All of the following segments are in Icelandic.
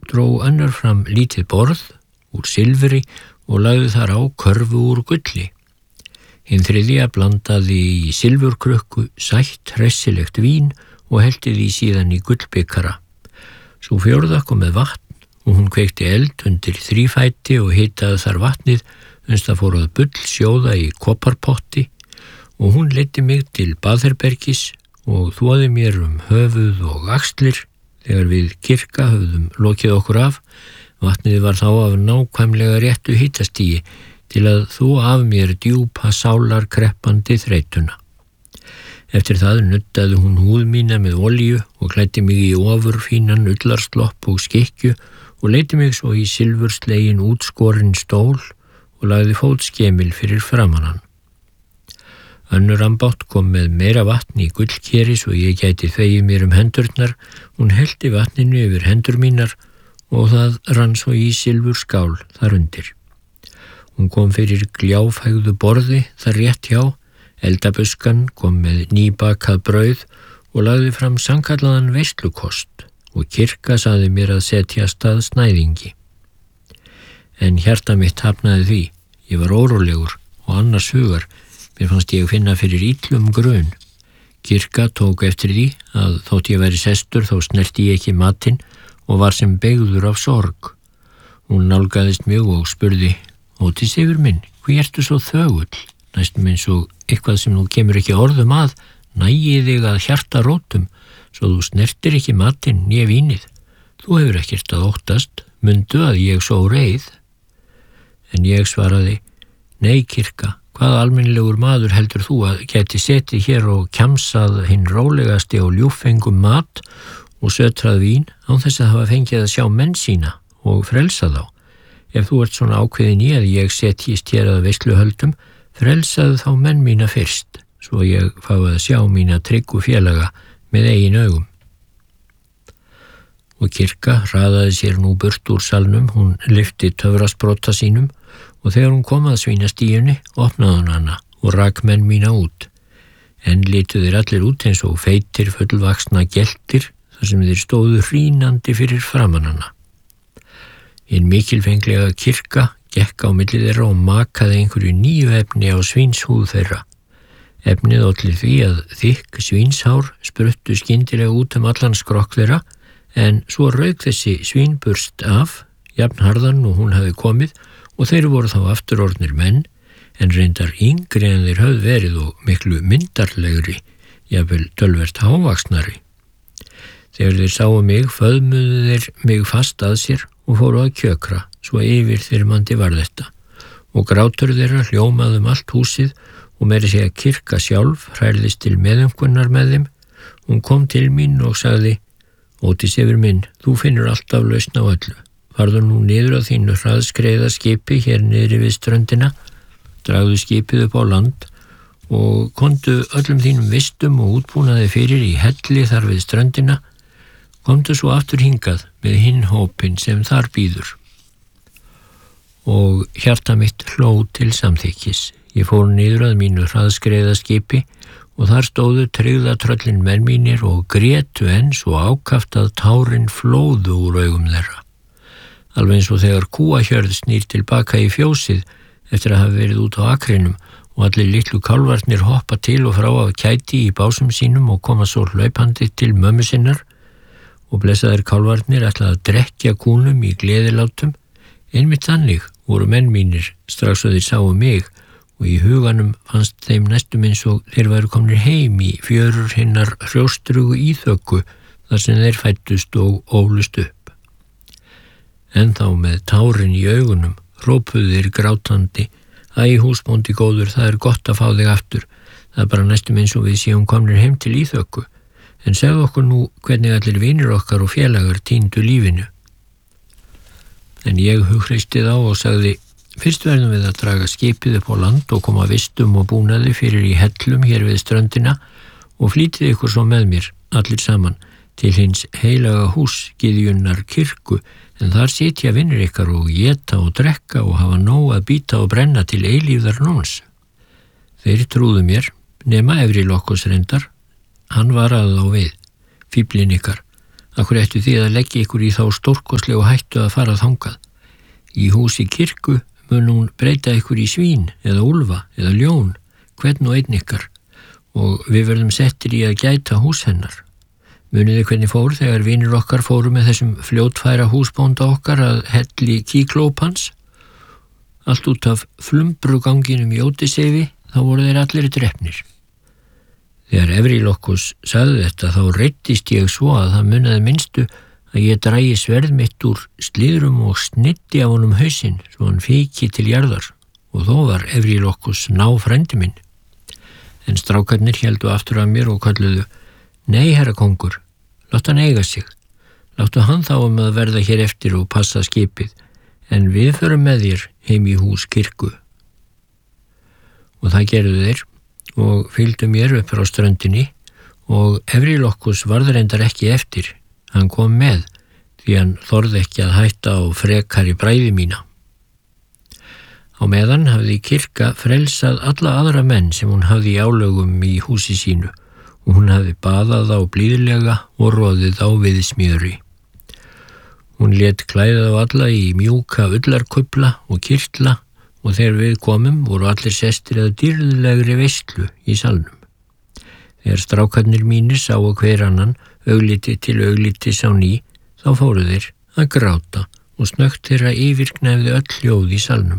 dró önnur fram lítið borð úr silfri og lagði þar á körfu úr gulli. Hinn þriðja blandaði í silfurkrukku sætt hressilegt vín og hellti því síðan í gullbikara. Sú fjórða kom með vatn og hún kveikti eld undir þrífæti og hitaði þar vatnið uns það fór að bull sjóða í kopparpotti og hún leiddi mig til baðherbergis og þvoði mér höfuð og axlir þegar við Kirka höfðum lokið okkur af. Vatnið var þá af nákvæmlega réttu hitastigi til að þvo af mér djúpa sálar kreppandi þreytuna. Eftir það nuttaði hún húð mína með olíu og klæddi mig í ofurfínan ullarslopp og skikkju og leiddi mig svo í silfurslegin útskorinn stól og lagði fótskemil fyrir framan hann. Önnur ambátt kom með meira vatn í gullkeri svo ég gæti þvegið mér hendurnar. Hún hellti vatninu yfir hendur mínar og það rann svo í silfurskál þar undir. Hún kom fyrir gljáfægðu borði þar rétt hjá. Eldabuskan kom með nýbakað brauð og lagði fram sannkallaðan veislukost og Kirka sagði mér að setjast að snæðingi. En hjarta mitt hafnaði því. Ég var órólegur og annars hugar. Mér fannst ég finna fyrir illum grun. Kirka tók eftir því að þótt ég væri sestur þá snerti ég ekki matinn og var sem beygður af sorg. Hún nálgaðist mig og spurði: Ódís yfir minn, hví ertu svo þögull? Næstum eins og eitthvað sem nú kemur ekki orðum að, nægi þig að hjarta rótum, svo þú snertir ekki matinn né vínið. Þú hefur ekkert að óttast, mundu að ég svo reið. En ég svaraði: Nei, Kirka, hvaða almennilegur maður heldur þú að geti setið hér og kjamsað hinn rólegasti og ljúffengum mat og sötrað vín án þess að hafa fengið að sjá menn sína og frelsa þá? Ef þú ert svona ákveðin í að ég setjist hér að veisluhöldum, frelsaðu þá menn mína fyrst, svo ég fái að sjá mína tryggu félaga með eigin augum. Og Kirka hraðaði sér nú burt úr salnum, hún lyfti töfrasprota sínum og þegar hún kom að svínastíunni opnaði hún hana og rak menn mína út. En litu þeir allir út eins og feitir fullvaxna geltir þar sem þeir stóðu hrínandi fyrir framan hana. Hinn mikilfenglega Kirka gekk á milli þeirra og makaði einhverju nýju efni á svínshúð þeirra. Efnið olli því að þykk svínshár spruttu skyndilega út allan skrokk þeirra, en svo rauk þessi svínburst af, jafnharðan og hún hafði komið, og þeir voru þá aftur orðnir menn, en reyndar yngri en þeir höfðu verið og miklu myndarlegri, jafnvel töluvert hávaxnari. Þegar þeir sáu mig, föðmuðu þeir mig fast að sér og fóru að kjökra, svo yfirþyrmandi var þetta. Og grátur þeirra hljómaði allt húsið og meira segja Kirka sjálf hrærðist til meðumkunnar með þeim. Hún kom til mín og sagði: Ódís yfir minn, þú finnur alltaf lausn á öllu. Farðu nú niður á þínu hraðskreiða skipi hér niðri við ströndina, dragðu skipið upp á land og komdu öllum þínum vistum og útbúnaði fyrir í helli þar við ströndina. Komdu svo aftur hingað með hinn hópinn sem þar bíður. Og hjarta mitt hló til samþykkis. Ég fór niður að mínu hraðskreiða skipi og þar stóðu tryggðatröllin menn mínir og grétu enn svo ákaft að tárin flóðu úr augum þeirra. Alveg eins og þegar kúahjörð snýr tilbaka í fjósið eftir að hafa verið út á akrinum og allir litlu kálfarnir hoppa til og frá af kæti í básum sínum og koma svo hlaupandi til mömmu sinnar og blessaðir kálfarnir ætlaði að drekkja kúnum í gleðilátum. Einmitt þannig voru menn mínir strax og þeir sáu mig og í huganum fannst þeim næstum eins og þeir væru komnir heim í fjörur hinnar hrjóstrugu íþökku þar sem þeir fættust og ólust upp. En þá með tárin í augunum hrópuðu þeir grátandi: Æ, húsbóndi góður, það er gott að fá þig aftur. Það er bara næstum eins og við séum komnir heim til íþökku. En segðu okkur nú hvernig allir vinir okkar og félagar týndu lífinu. En ég hugreisti þá og sagði: Fyrst verðum við að draga skipið upp á land og koma vistum og búnaði fyrir í hellum hér við ströndina og flýtið ykkur svo með mér, allir saman, til hins heilaga hús Gyðjunnar kirkju, en þar sitja vinir ykkar og éta og drekka og hafa nóg að bíta og brenna til eilífðar nóns. Þeir trúðu mér, nema Efri Lokkos reyndar. Hann varaði þá við: Fíflin ykkar, Akkur ættu þið að leggja ykkur í þá stórkostlegu hættu að fara þangað. Í húsi kirkju mun hún breyta ykkur í svín eða úlfa eða ljón, hvern og einn ykkar, og við verðum settir í að gæta hús hennar. Muniði hvernig fór þegar vinir okkar fóru með þessum fljótfæra húsbónda okkar að helli kíklópans? Allt út af flumbruganginum í Ódyssefi, þá voru þeir allir drepnir. Þegar Evrílokkos sagði þetta þá reiddist ég svo að það munaði minnstu að ég drægi sverð mitt úr slíðrum og snitti af honum hausinn svo hann fiki til jarðar, og þó var Evrílokkos frændi minn. En strákarnir héldu aftur af mér og kölluðu: Nei, herra kongur, láttu hann eiga sig. Láttu hann þá að verða hér eftir og passa skipið, en við förum með þér heim í hús kirkju. Og það gerðu þeir og fylgdu mér upp frá ströndinni, og Evrílokkos varð reyndar ekki eftir. Hann kom með, því hann þorði ekki að hætta á frekari bræði mína. Á meðan hafði kirkja frelsað alla aðra menn sem hún hafði í álögum í húsi sínu, og hún hafði baðað á blíðlega og roðið á viðsmjöri. Hún lét klæða á alla í mjúka ullarkufla og kirtla, og þegar við komum voru allir sestir að dýrðlegri veislu í salnum. Þegar strákarnir mínir sáu hver annan augliti til auglitis á ný, þá fóru þeir að gráta og snöggt þeirra yfirgnæfði öll hljóð í salnum.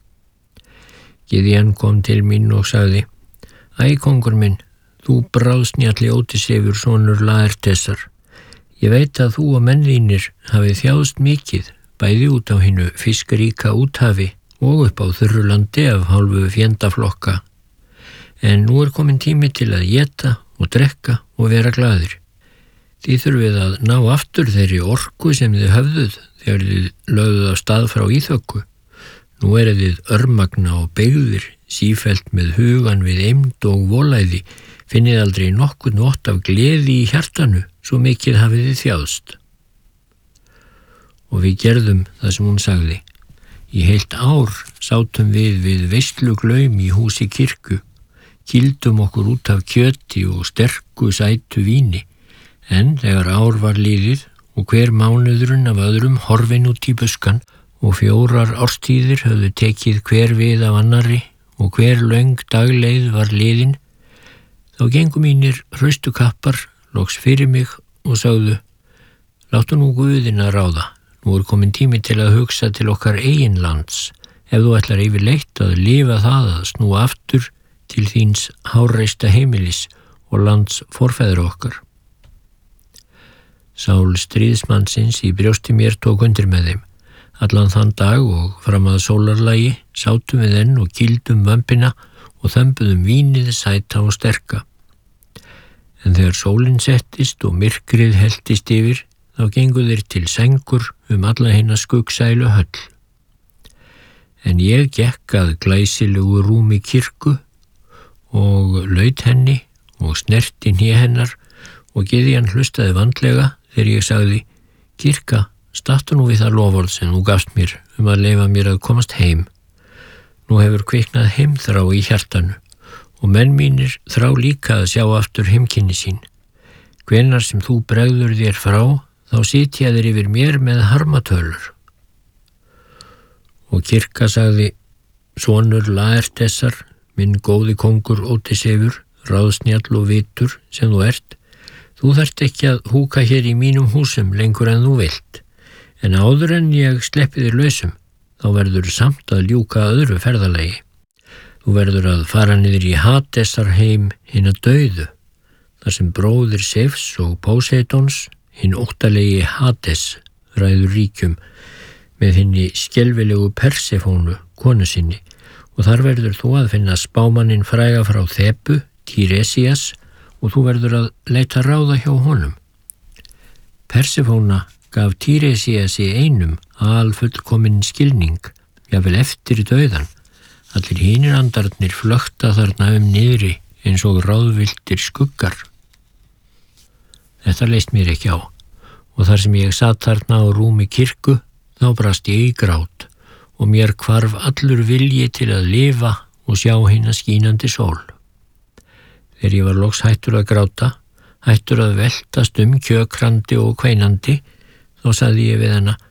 Gideon kom til mín og sagði: Æ, kongur minn, þú bráðsnjalli Ódyssefur sonur Laertesar. Ég veit að þú og menn þínir hafið þjáðst mikið, bæði út á hinu fiskríka úthafi og upp á þurrulandi af hálfu fjendaflokka. En nú komin tími til að éta og drekka og vera glaðir. Þið þurfið að ná aftur þeirri orku sem þið höfðuð þegar þið lögðuð á stað frá Íþökku. Nú þið örmagna og beygðir, sífellt með hugan við eymd og volæði, finnið aldrei nokkurn vott af gleði í hjartanu, svo mikið hafið þið þjáðst. Og við gerðum það sem hún sagði. Í heilt ár sátum við veisluglaum í húsi kirkju, kýldum okkur út af kjöti og sterku sætu víni, en þegar ár var liðið og hver mánuðurinn af öðrum horfin út í buskan og 4 árstíðir höfðu tekið hver við af annarri og hver löng dagleið var liðin, þá gengu mínir hraustu kappar loks fyrir mig og sagðu: Láttu nú Guðinn að ráða. Nú komin tími til að hugsa til okkar eigin lands, ef þú ætlar yfirleitt að lifa það að snúa aftur til þíns hárreista heimilis og lands forfeðra okkar. Sál stríðsmannsins í brjósti mér tók undir með þeim. Allan þann dag og fram að sólarlagi sátum við enn og kýldum vömbina og þömbuðum vínið sæta og sterka. En þegar sólin settist og myrkrið helltist yfir, þá gengu þeir til sængur alla hina skuggsælu höll. En ég gekk að glæsilegu rúmi kirkju og laut henni og snerti hné hennar og Gideon hlustaði vandlega þegar ég sagði: Kirkja, stattu nú við það loforð sem þú gafst mér að leyfa mér að komast heim. Nú hefur kviknað heimþrá í hjartanu og menn mínir þrá líka að sjá aftur heimkynni sín. Hvenær sem þú bregður þér frá, þá sitja þeir yfir mér með harmatölur. Og kirkja sagði: Sonur Laertesar, minn góði kongur Ódyssefur, ráðsnjall og vitur sem þú ert, þú þarft ekki að húka hér í mínum húsum lengur en þú vilt, en áður en ég sleppi þér lausum, þá verður samt að ljúka öðru ferðalagi. Þú verður að fara niður í Hadesar heim hinna dauðu, þar sem bróðir Seifs og Póseidons, hinn óttalegi Hades, ræður ríkjum með hinni skelfilegu Persefónu, konu sinni, og þar verður þú að finna spámanninn fræga frá Þebu, Tiresias, og þú verður að leita ráða hjá honum. Persefóna gaf Tiresiasi einum alfullkominn skilning, jafnvel eftir dauðan. Allir hinir andarnir flökta þarna niðri eins og ráðvilltir skuggar. Þetta leist mér ekki á, og þar sem ég satt þarna á rúmi kirkju, þá brast ég í grát og mér hvarf allur vilji til að lifa og sjá hina skínandi sól. Þegar ég var loks hættur að gráta, hættur að veltast kjökrandi og kveinandi, þá sagði ég við hana: